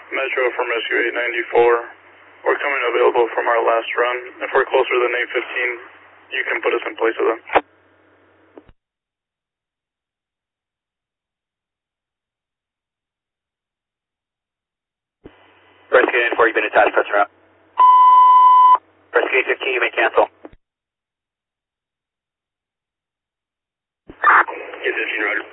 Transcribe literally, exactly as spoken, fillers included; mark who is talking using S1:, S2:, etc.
S1: Metro from Rescue eight ninety-four. We're coming available from our last run. If we're closer than eight fifteen, you can put us in place of them.
S2: Rescue eight ninety-four, you've been attached, press route. Rescue eight fifteen, you may cancel.
S3: eight fifteen, roger.